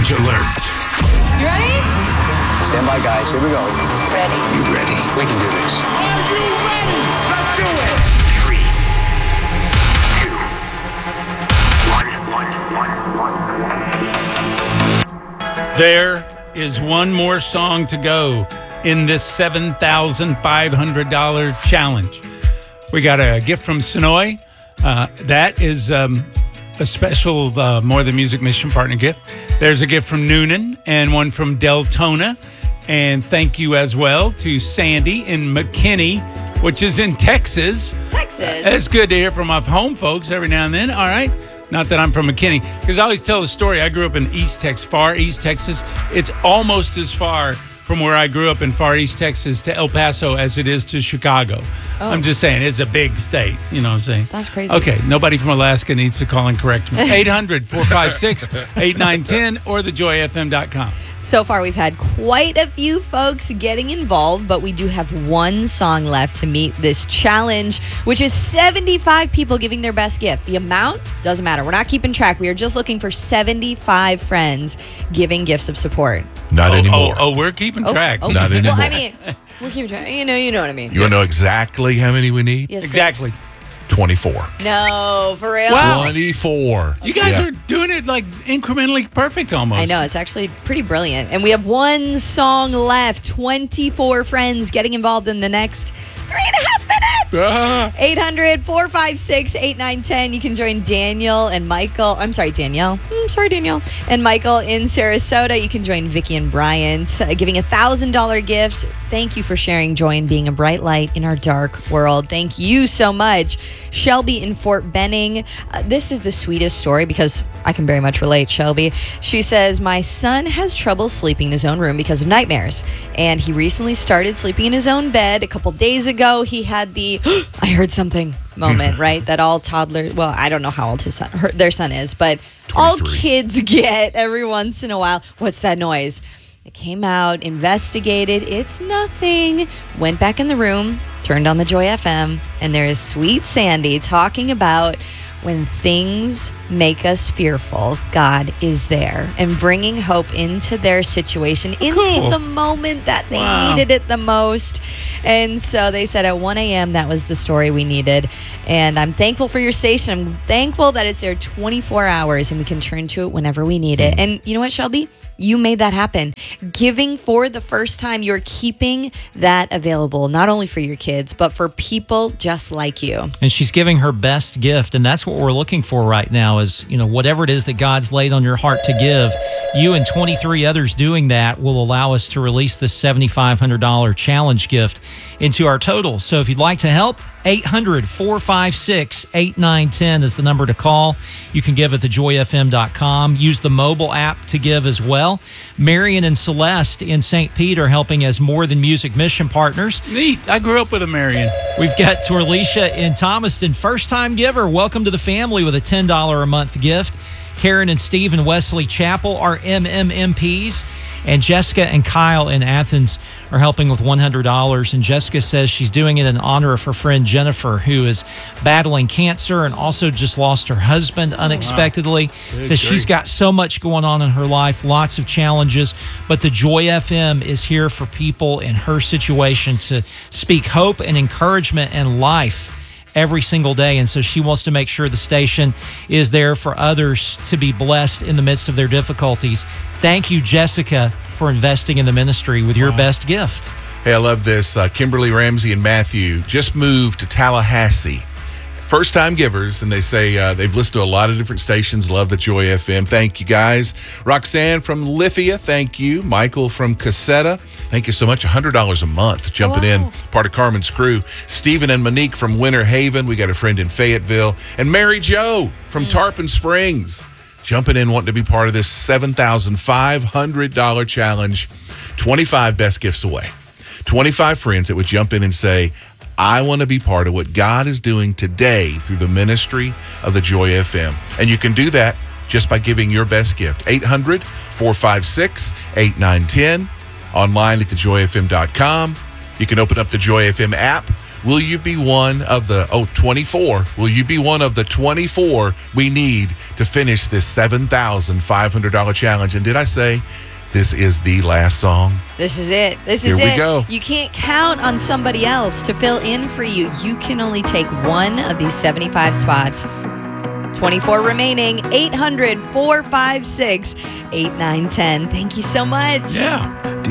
Challenge alert. You ready? Stand by, guys. Here we go. Ready. You ready? We can do this. Are you ready? Let's do it. 3, 2, 1. There is one more song to go in this $7,500 challenge. We got a gift from Sonoy. That is a special More Than Music Mission Partner gift. There's a gift from Noonan and one from Deltona. And thank you as well to Sandy in McKinney, which is in Texas. It's good to hear from my home folks every now and then. All right. Not that I'm from McKinney, because I always tell the story. I grew up in East Texas, far East Texas. It's almost as far from where I grew up in far East Texas to El Paso as it is to Chicago. Oh. I'm just saying, it's a big state. You know what I'm saying? That's crazy. Okay, nobody from Alaska needs to call and correct me. 800-456-8910 or thejoyfm.com. So far, we've had quite a few folks getting involved, but we do have one song left to meet this challenge, which is 75 people giving their best gift. The amount doesn't matter. We're not keeping track. We are just looking for 75 friends giving gifts of support. Not anymore. We're keeping track. Okay. Not anymore. Well, I mean, we're keeping track. You know what I mean. You want to know exactly how many we need? Yes, Exactly. 24. No, for real? Wow. 24. You guys are doing it like incrementally perfect almost. I know. It's actually pretty brilliant. And we have one song left. 24 friends getting involved in the next 3.5 minutes. 800-456-8910. You can join Daniel and Michael. I'm sorry, Danielle. Danielle. And Michael in Sarasota. You can join Vicky and Bryant, giving a $1,000 gift. Thank you for sharing joy and being a bright light in our dark world. Thank you so much. Shelby in Fort Benning. This is the sweetest story because I can very much relate, Shelby. She says, my son has trouble sleeping in his own room because of nightmares. And he recently started sleeping in his own bed. A couple days ago, he had the, I heard something moment, right? That all toddlers, well, I don't know how old their son is, but 23. All kids get every once in a while. What's that noise? It came out, investigated. It's nothing. Went back in the room, turned on the Joy FM, and there is sweet Sandy talking about when things make us fearful, God is there and bringing hope into their situation, into the moment that they needed it the most. And so they said at 1 a.m. that was the story we needed. And I'm thankful for your station. I'm thankful that it's there 24 hours and we can turn to it whenever we need it. And you know what, Shelby? You made that happen. Giving for the first time, you're keeping that available, not only for your kids, but for people just like you. And she's giving her best gift. And that's what we're looking for right now is, whatever it is that God's laid on your heart to give, you and 23 others doing that will allow us to release this $7,500 challenge gift into our total. So if you'd like to help, 800-456-8910 is the number to call. You can give at thejoyfm.com. Use the mobile app to give as well. Marion and Celeste in St. Pete are helping as More Than Music Mission Partners. Neat. I grew up with a Marion. We've got Torlisha in Thomaston, first-time giver. Welcome to the family with a $10 a month gift. Karen and Steve in Wesley Chapel are MMMPs. And Jessica and Kyle in Athens are helping with $100. And Jessica says she's doing it in honor of her friend Jennifer, who is battling cancer and also just lost her husband unexpectedly. Says she's got so much going on in her life, lots of challenges. But the Joy FM is here for people in her situation to speak hope and encouragement and life every single day. And so she wants to make sure the station is there for others to be blessed in the midst of their difficulties. Thank you, Jessica, for investing in the ministry with your best gift. Hey, I love this. Kimberly Ramsey and Matthew just moved to Tallahassee. First-time givers, and they say they've listened to a lot of different stations, love the Joy FM. Thank you, guys. Roxanne from Lithia, thank you. Michael from Cassetta, thank you so much. $100 a month jumping in, part of Carmen's crew. Stephen and Monique from Winter Haven. We got a friend in Fayetteville. And Mary Jo from Tarpon Springs jumping in, wanting to be part of this $7,500 challenge. 25 best gifts away. 25 friends that would jump in and say, I want to be part of what God is doing today through the ministry of the Joy FM. And you can do that just by giving your best gift. 800-456-8910. Online at thejoyfm.com. You can open up the Joy FM app will you be one of the 24? Will you be one of the 24 we need to finish this $7,500 challenge? And did I say this is the last song? This is it. This is Here it. we go. You can't count on somebody else to fill in for you. You can only take one of these 75 spots. 24 remaining. 800-456-8910. Thank you so much. Yeah.